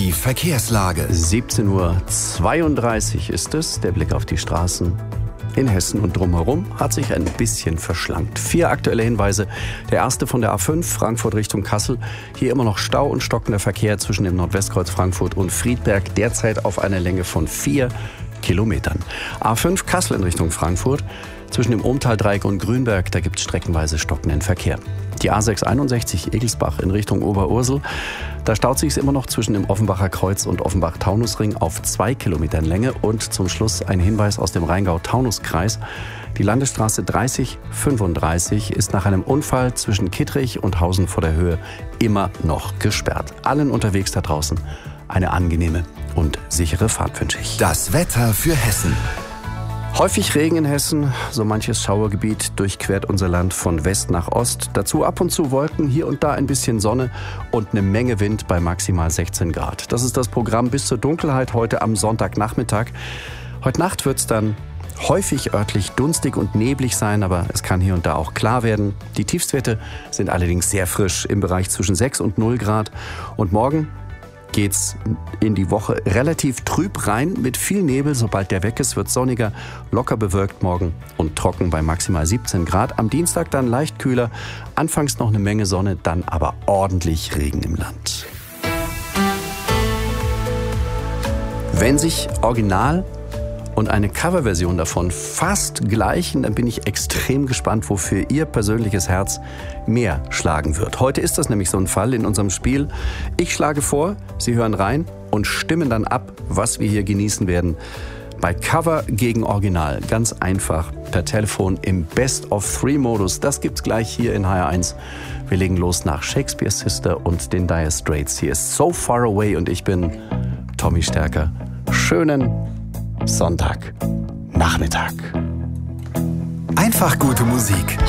Die Verkehrslage. 17:32 Uhr ist es. Der Blick auf die Straßen in Hessen und drumherum hat sich ein bisschen verschlankt. 4 aktuelle Hinweise. Der erste von der A5, Frankfurt Richtung Kassel. Hier immer noch Stau und stockender Verkehr zwischen dem Nordwestkreuz Frankfurt und Friedberg. Derzeit auf einer Länge von 4 Kilometern. A5 Kassel in Richtung Frankfurt. Zwischen dem Ohmtal-Dreieck und Grünberg, da gibt es streckenweise stockenden Verkehr. Die A661 Egelsbach in Richtung Oberursel. Da staut sich es immer noch zwischen dem Offenbacher Kreuz und Offenbach-Taunusring auf 2 Kilometern Länge. Und zum Schluss ein Hinweis aus dem Rheingau-Taunus-Kreis. Die Landesstraße 3035 ist nach einem Unfall zwischen Kittrich und Hausen vor der Höhe immer noch gesperrt. Allen unterwegs da draußen eine angenehme und sichere Fahrt wünsche ich. Das Wetter für Hessen. Häufig Regen in Hessen, so manches Schauergebiet durchquert unser Land von West nach Ost. Dazu ab und zu Wolken, hier und da ein bisschen Sonne und eine Menge Wind bei maximal 16 Grad. Das ist das Programm bis zur Dunkelheit heute am Sonntagnachmittag. Heute Nacht wird es dann häufig örtlich dunstig und neblig sein, aber es kann hier und da auch klar werden. Die Tiefstwerte sind allerdings sehr frisch im Bereich zwischen 6 und 0 Grad. Und morgen geht's in die Woche relativ trüb rein mit viel Nebel. Sobald der weg ist, wird sonniger, locker bewölkt morgen und trocken bei maximal 17 Grad. Am Dienstag dann leicht kühler, anfangs noch eine Menge Sonne, dann aber ordentlich Regen im Land. Wenn sich Original und eine Coverversion davon fast gleichen, dann bin ich extrem gespannt, wofür Ihr persönliches Herz mehr schlagen wird. Heute ist das nämlich so ein Fall in unserem Spiel. Ich schlage vor, Sie hören rein und stimmen dann ab, was wir hier genießen werden. Bei Cover gegen Original, ganz einfach, per Telefon im Best-of-3-Modus. Das gibt's gleich hier in HR1. Wir legen los nach Shakespeare Sister und den Dire Straits. Hier ist So Far Away und ich bin Tommy Stärker. Schönen Sonntagnachmittag. Einfach gute Musik.